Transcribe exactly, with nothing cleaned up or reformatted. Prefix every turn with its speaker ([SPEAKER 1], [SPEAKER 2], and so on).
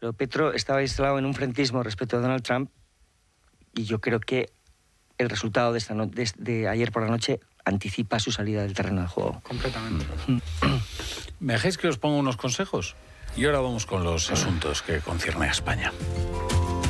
[SPEAKER 1] pero Petro estaba instalado en un frentismo respecto a Donald Trump y yo creo que el resultado de, esta no- de, de ayer por la noche anticipa su salida del terreno de juego.
[SPEAKER 2] Completamente.
[SPEAKER 3] ¿Me dejáis que os ponga unos consejos? Y ahora vamos con los asuntos que conciernen a España.